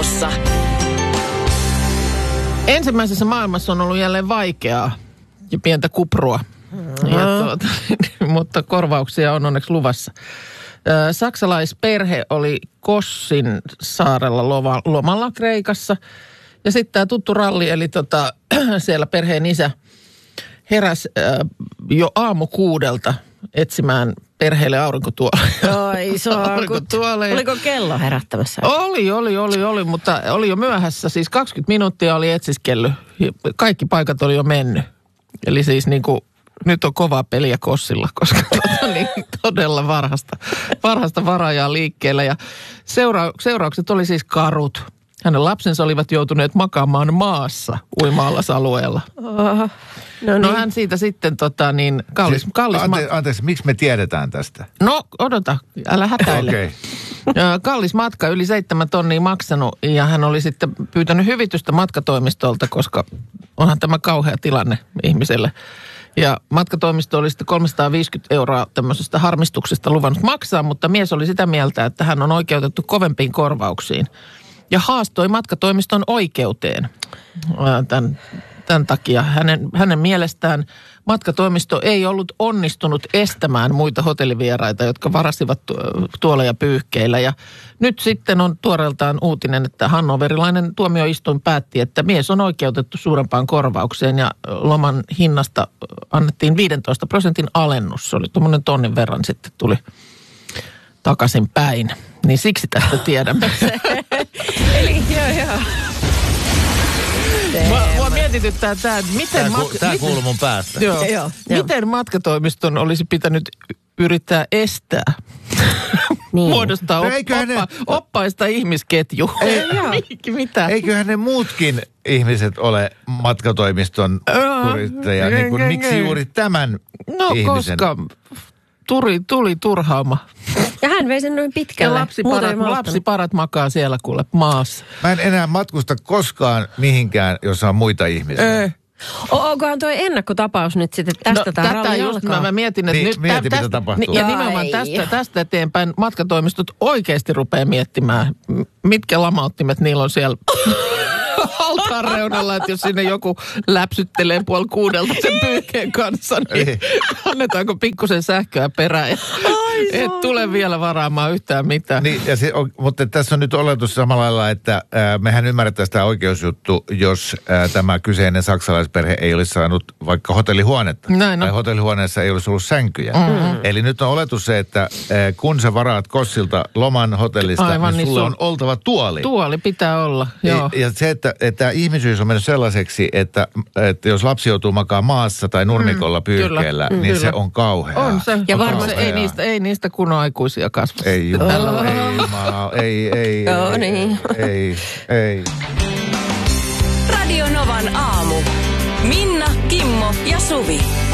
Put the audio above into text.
aamussa. Ensimmäisessä maailmassa on ollut jälleen vaikeaa ja pientä kuprua, mutta korvauksia on onneksi luvassa. Saksalaisperhe oli Kossin saarella lomalla Kreikassa. Ja sitten tämä tuttu ralli, eli siellä perheen isä heräsi jo aamu 6 etsimään perheelle aurinkotuoleja. Ai aurinkotuoleja. Oliko kello herättämässä? Oli, mutta oli jo myöhässä. Siis 20 minuuttia oli etsiskellyt. Kaikki paikat oli jo mennyt. Eli siis nyt on kovaa peliä Kossilla, koska todella varhasta varajaa liikkeellä. Ja seuraukset oli siis karut. Hänen lapsensa olivat joutuneet makaamaan maassa uima-allasalueella. No hän siitä sitten kallis. Anteeksi, miksi me tiedetään tästä? No odota, älä hätäile. Okei. Kallis matka, yli 7 tonnia maksanut ja hän oli sitten pyytänyt hyvitystä matkatoimistolta, koska onhan tämä kauhea tilanne ihmiselle. Ja matkatoimisto oli sitten 350 € tämmöisestä harmistuksesta luvannut maksaa, mutta mies oli sitä mieltä, että hän on oikeutettu kovempiin korvauksiin. Ja haastoi matkatoimiston oikeuteen tämän takia. Hänen mielestään matkatoimisto ei ollut onnistunut estämään muita hotellivieraita, jotka varasivat tuoleja pyyhkeillä. Ja nyt sitten on tuoreeltaan uutinen, että hannoverilainen tuomioistuin päätti, että mies on oikeutettu suurempaan korvaukseen ja loman hinnasta annettiin 15% alennus. Se oli tuommoinen tonnin verran sitten tuli takaisin päin. Niin siksi tästä tiedämme. Eli joo. Mua mietityttää tämä, että miten... Tämä kuuluu mun päästä. Joo. Miten matkatoimiston olisi pitänyt yrittää estää? Niin. Muodostaa oppaista ihmisketju. Mitä? Eiköhän ne muutkin ihmiset ole matkatoimiston yrittäjä. Miksi juuri tämän ihmisen? Koska tuli turhauma. Ja hän vei sen noin pitkälle. Ja lapsiparat makaa siellä kuule maassa. Mä en enää matkusta koskaan mihinkään, jossa on muita ihmisiä. Onkohan tuo ennakkotapaus nyt sitten tästä tämä ralli alkaa? Mä mietin, että nyt mitä tapahtuu. Ja nimenomaan tästä eteenpäin matkatoimistot oikeasti rupeaa miettimään, mitkä lamauttimet niillä on siellä altaan reunalla, että jos sinne joku läpsyttelee 5:30 sen pyyhkeen kanssa, niin annetaanko pikkusen sähköä perään. Et tule vielä varaamaan yhtään mitään. Niin, mutta tässä on nyt oletus samalla lailla, että mehän ymmärretään sitä oikeusjuttu, jos tämä kyseinen saksalaisperhe ei olisi saanut vaikka hotellihuonetta. Tai hotellihuoneessa ei olisi ollut sänkyjä. Eli nyt on oletus se, että kun sä varaat Kossilta loman hotellista, niin sulla on oltava tuoli. Tuoli pitää olla, joo. Ja se, että ihmisyys on mennyt sellaiseksi, että jos lapsi joutuu makaa maassa tai nurnikolla pyyhkeellä, niin kyllä. Se on kauheaa. On se. Ja varmasti ei niistä kunnon aikuisia kasvata. Ei. Joo, niin. Ei. Radio Novan aamu. Minna, Kimmo ja Suvi.